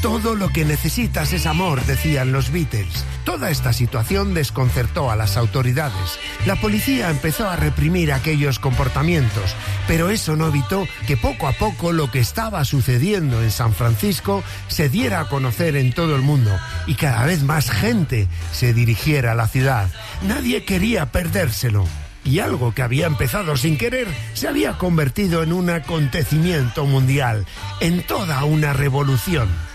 Todo lo que necesitas es amor, decían los Beatles. Toda esta situación desconcertó a las autoridades. La policía empezó a reprimir aquellos comportamientos, pero eso no evitó que poco a poco lo que estaba sucediendo en San Francisco se diera a conocer en todo el mundo y cada vez más gente se dirigiera a la ciudad. Nadie quería perdérselo. Y algo que había empezado sin querer se había convertido en un acontecimiento mundial, en toda una revolución.